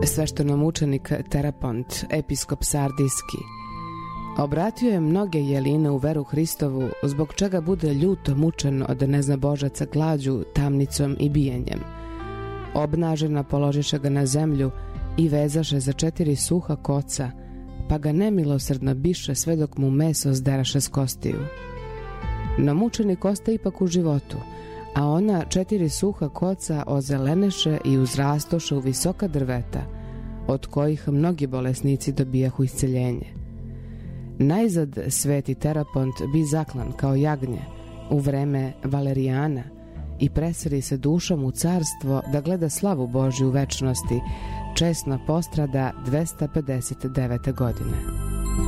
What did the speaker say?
Sveštenomučenik Terapont, episkop Sardijski, obratio je mnoge jeline u veru Hristovu, zbog čega bude ljuto mučen od neznabožaca glađu, tamnicom i bijenjem. Obnažena položiše ga na zemlju i vezaše za 4 suha koca, pa ga nemilosrdno biše sve dok mu meso zderaše s kostiju. No mučenik ostaje ipak u životu, a ona 4 suha koca ozeleneše i uzrastoše u visoka drveta, od kojih mnogi bolesnici dobijahu isceljenje. Najzad sveti Terapont bi zaklan kao jagnje u vreme Valerijana i preseli se dušom u carstvo da gleda slavu Božju u večnosti, česno postrada 259. godine.